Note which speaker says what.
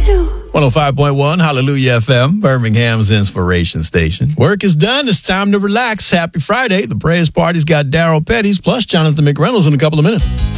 Speaker 1: 105.1 Hallelujah FM, Birmingham's inspiration station. Work is done. It's time to relax. Happy Friday. The praise party's got Daryl Petty's plus Jonathan McReynolds in a couple of minutes.